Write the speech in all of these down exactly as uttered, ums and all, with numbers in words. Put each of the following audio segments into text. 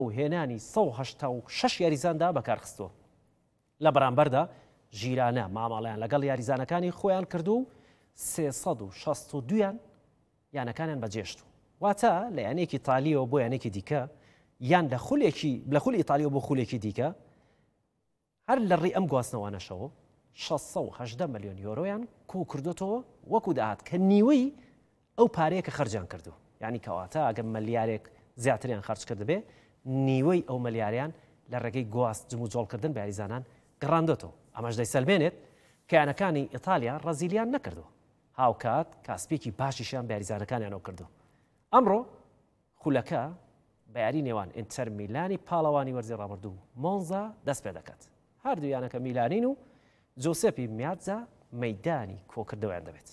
هێنانی سەد و هەشتا و شەش یاریزاندا بەکارخستووە لە بەرامبەردا ژیرانە ماماڵیان لەگەڵ یاریزانەکانی خۆیان کردو و سێسەد و شەست و دویان یانەکانیان بەجێشتوو واتە لە یانێکی ئیتالیەوە بۆ یانێکی دیکە یان لە خولێکی لە خولی ئیتالیەوە بۆ خولێکی دیکە هەر لە ڕێی ئەم گواستنەوانەشەوە شەشسەد و هەژدە ملیۆن یۆرۆیان کۆ کردوتەوە وەکو داهات کە نیوەی ئەو پارەیە کە خەرجیان کردو یعنی کەواتە ئەگەر مەلیارێک زیاتریان خەرج کرد بێ نیوەی ئەو مەلیاریان لە ڕێگەی گواست جم و جۆڵکردن بە یاریزانان گەڕاندۆتەوە ئەمەش دەیسەلمێنێت کە یانەکانی ئیتالیا ڕەزیلیان نەکردو هاوکات کاسپێکی باشیشیان بە یاریزانەکانیانەوە کردو ئەمڕۆ خولەکە بە یاری نێوان ئینتەر میلانی پاڵەوانی وەرزی ڕابردوو مۆنزا دەست پێ دەکات هەردوو یانەکە میلانین و جۆسێپی میاتزا مەیدانی کۆکردەوەیان دەبێت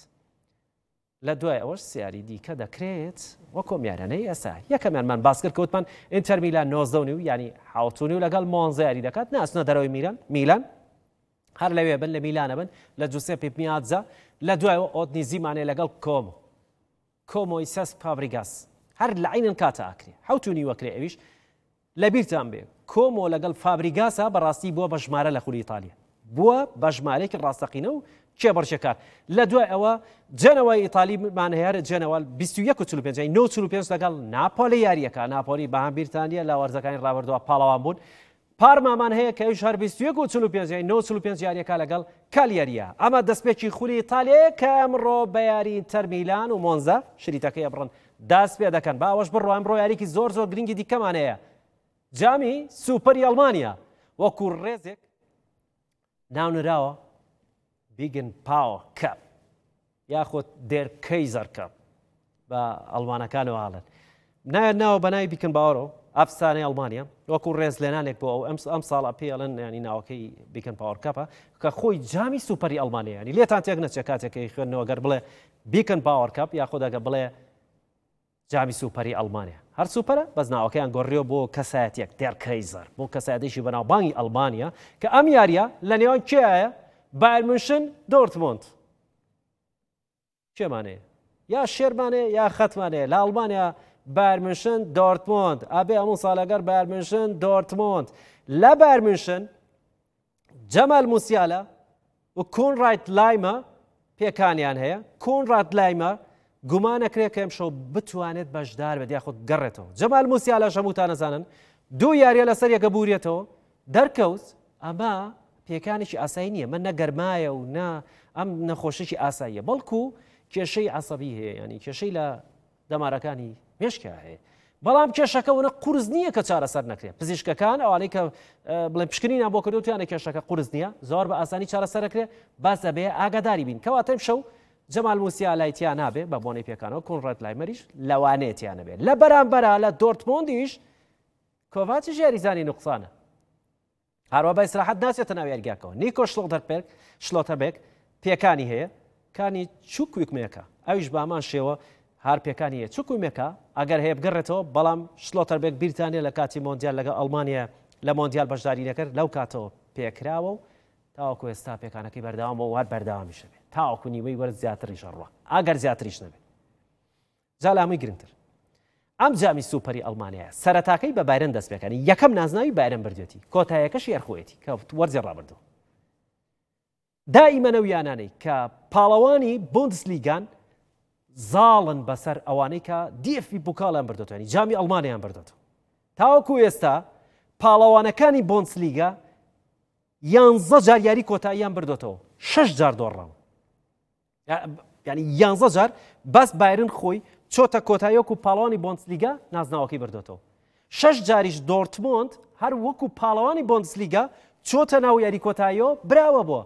لە دوای ئەوەش سیاری دیکە دەکرێت وەکۆم یارانەی ئەسا یەکەمیانمان باس کرد کەوتمان ئینتەر میلان نۆزدە و ینی حوتونی و لەگەڵ مۆنزا یاری دەکات ناسنە دەرەوەی میلان میلان هەر لەوێ بن لە میلانە بن لە جوسێپی میاتزا لە دوایەوە ئۆتنی زیمانێ لەگەڵ کۆمۆ کۆمۆی سەس پابریگاس هەر لە عینن کاتە ئاکرێ حوتونی وەکرێ ئەویش لە بیرتان بێ کۆمۆ لەگەڵ فابریگاسە بەڕاستی بووە بە ژمارە لە خولی ئیتالیا بووە بە ژمارەیەکی ڕاستەقینە و کێبەرچەکار لە دوای ئەوە جەنەوەی ئیتالیمان هەیە جەنەوە بیست و یەک و چل و پێنج نۆ و چل و پێنج لەگەڵ ناپۆلی یاریەکە ناپۆلی بەهام بیرتانیە لە وەرزەکانی ڕابردووە پاڵەوان بوون پارمامان هەیە کە ئەوش هەر بیست و یەک و چل و پێنج نۆ و چل و پێنج یاریەکە لەگەڵ کالیاریە ئەمە دەستپێکی خولی ئیتالیە کە ئەمڕۆ بە یاری ئینتەر میلان و مۆنزا شریتەکەی ئەبڕن دەست پێ دەکەن با ئەوەش بڕۆ ئەمڕۆ یاریکی زۆر زۆر گرنگی دیکەمان هەیە جامی سوپەری ئەڵمانیا وەکو ڕێزێک ناونراوە بیگن پاوە کەپ یاخۆت دێر کەیزەر کەپ بە ئەڵمانەکانەوە هاڵن نایە ناوە بە ناوی بیکن باوەڕۆ ئەفسانەی ئەڵمانیا وەکو ڕێز لێنانێک بۆ ئەو ئەم ساڵە پێڵن ینی ناوەکەی بیکن پاوەڕ کەپە کە خۆی جامی سوپەری ئەڵمانیا ینی لێتان تێک نەچێت کاتێکی خوێندنەوە گەر بڵێ بیکن پاوەڕ کەپ یاخۆ دەگە بڵێ جامی سوپەری ئەڵمانیا هەر سوپەرە بەس ناوەکەیان گۆڕیەوە بۆ کەسایەتێک دێر کەیزەر بۆ کەسایەتێکی بەناوبانگی ئەڵمانیا کە ئەم یاریە لە نێوان کێیە بایر مونشن دۆرتمۆند کێمانەیە یا شێرمانێ یا خەتمانەیە لە ئەڵمانیا بایر مونشن دۆرتمۆند ئابێ هەموو ساڵەگەر بایر مونشن دۆرتمۆند لە بایر مونشن جەمال موسیالە و کۆنڕایت لایمە پێکانیان هەیە کۆنڕایت لایمە گومانەکرێت کە ئەمشەو بتوانێت بەشدار بێت یاخۆ گەڕێتەوە جەمال موسیالە هەمووتان نەزانن دوو یاریە لەسەر یەکە بوریێتەوە دەرکەوت ئەمە پێکانێکی ئاسایی نییە من نەگەرمایە و نا ئەم نەخۆشیی ئاساییە بەڵکو کێشەی عەسەبی هەیە ینی کێشەی لە دەمارەکانی مێشکە هەیە بەڵام کێشەکەونە قورس نییە کە چارەسەر نەکرێت پزیشکەکان ئەوانەی کە بڵێ پشکنینیان بۆ کردوتیانە کێشەکە قورس نییە زۆر بە ئاسانی چارەسەرەکرێت باس دەبێ ئاگاداری بین کەواتە شەو جەمال موسیالایتیان نابێ بە بۆنەی پێکانەوە کۆنڕایت لایمەریش لەوانەیەتیانە بێت لە بەرامبەرە لە دۆرتمۆندیش کۆڤاچیش یاریزانی نوقسانە هەروە بە ئیسراحەت ناچێتە ناو یاریگاکەوە نیکۆ شلۆتەربێرگ شلۆتەربێرگ پێکانی هەیە کانی چووکویکمێکە ئەویش بە هەمان شێوە هەر پێکانی هەیە چووکویمێکە ئەگەر هەیە بگەڕێتەوە بەڵام شلۆتەربێرگ بیرتانیە لە کاتی مۆندیال لەگە ئەڵمانیا لە مۆندیال بەشداری نەکرد لەو کاتەوە پێکراوە و تاوەکو ئێستا پێکانەکەی بەردەوامەوە وار بەردەوامیشە بێت تاوەکو نیوەی وەرز زیاتریش ڕوە ئەگەر زیاتریش نەبێت جا لە هەمووی گرنگتر ئەم جامی سوپەری ئەڵمانیایە سەرەتاکەی بە بایرن دەست پێکانی یەکەم نازناوی بایرن بردوێتی کۆتایەکەش یارخۆیەتی کە وەرزی ڕابردووە دائیمەنە و یانانەی کە پاڵەوانی بوندسلیگان زاڵن بەسەر ئەوانەی کە دیفی بووکاڵیان بردوێتانی جامی ئەڵمانیان بردوێتەوە تاوەکو ئێستا پاڵەوانەکانی بوندسلیگا یانزە جار یاری کۆتاییان بردوێتەوە شەش جار دۆڕاوە ینی یانزە جار بەس بایرن خۆی چۆتە کۆتاییەک و پاڵەوانی بۆندسلیگا نازناوەکەی بردوێتەوە شەش جاریش دۆرتمۆند هەر وەکو پاڵەوانی بۆندسلیگا چۆتە ناو یاری کۆتاییەوە براوە بووە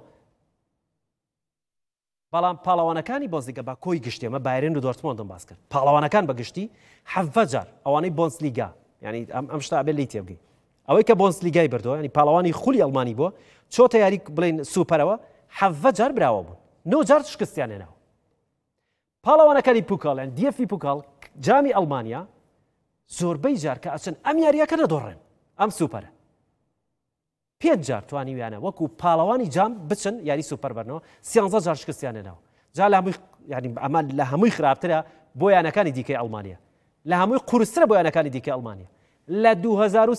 بەڵام پاڵەوانەکانی بۆندسلیگا بە کۆی گشتی ئەمە بایرن و دۆرتمۆندم باس کرد پاڵەوانەکان بەگشتی حەڤە جار ئەوانەی بۆندسلیگا ینی ئەم شتا بێت لی تێبگەی ئەوەی کە بۆندسلیگای بردووە ینی پاڵەوانی خولی ئەڵمانی بووە چۆتە یاری بڵین سوپەرەوە حەڤە جار براوە بوون نۆ جار شکستیان هێناوە پاڵەوانەکانی پوکاڵیان دیەفی پوکاڵ جامی ئەڵمانیا زۆربەی جار کە ئەچن ئەم یاریەکە نەدۆڕێن ئەم سوپەرە پێنج جار توانیویانە وەکو پاڵەوانی جام بچن یاری سوپەر بەرنەوە سیانزە جار شکستیان هێناوە جا لە هەمووی ینی ئەمە لە هەمووی خراپترە بۆ یانەکانی دیکەی ئەڵمانیا لە هەمووی قورسترە بۆ یانەکانی دیکەی ئەڵمانیا لە دوو هەزار و